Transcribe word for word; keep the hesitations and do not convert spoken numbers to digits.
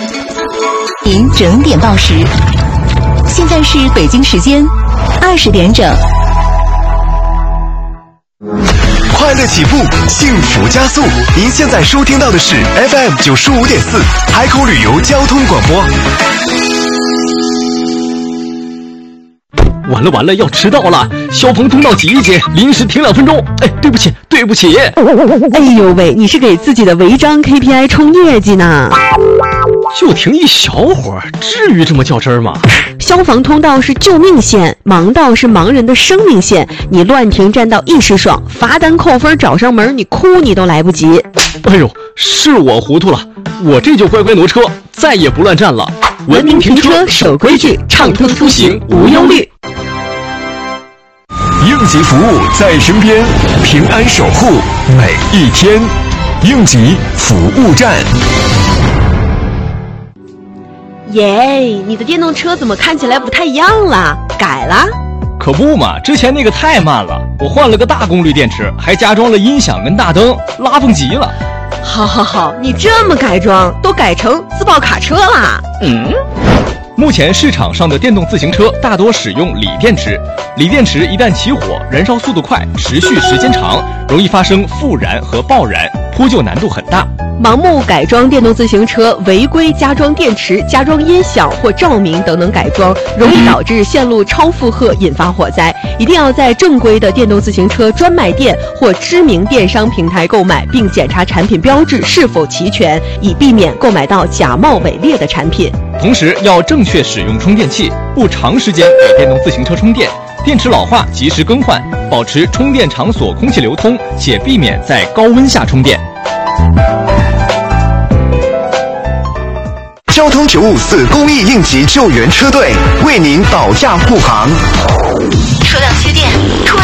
您整点报时，现在是北京时间二十点整。 快乐起步，幸福加速。您现在收听到的是 F M 九十五点四海口旅游交通广播。 完了完了，要迟到了！消防通道挤一挤，临时停两分钟。哎，对不起，对不起。 哎呦喂，你是给自己的违章 K P I 冲业绩呢？ 就停一小会儿，至于这么较真吗？ 消防通道是救命线，盲道是盲人的生命线。你乱停占道一时爽，罚单扣分找上门，你哭你都来不及。 哎呦，是我糊涂了，我这就乖乖挪车，再也不乱站了。 文明停车，守规矩，畅通出行无忧虑。 应急服务在身边，平安守护每一天。应急服务站。 耶，你的电动车怎么看起来不太一样了？改了？ 可不嘛，之前那个太慢了，我换了个大功率电池，还加装了音响跟大灯，拉风极了。 好好好，你这么改装，都改成自爆卡车啦？ 嗯。目前市场上的电动自行车大多使用锂电池，锂电池一旦起火，燃烧速度快，持续时间长，容易发生复燃和爆燃，扑救难度很大。 盲目改装电动自行车，违规加装电池、加装音响或照明等等改装，容易导致线路超负荷，引发火灾。一定要在正规的电动自行车专卖店或知名电商平台购买，并检查产品标志是否齐全，以避免购买到假冒伪劣的产品。 同时要正确使用充电器，不长时间给电动自行车充电，电池老化及时更换，保持充电场所空气流通，且避免在高温下充电。 交通九五四公益应急救援车队为您保驾护航。 车辆缺电，突然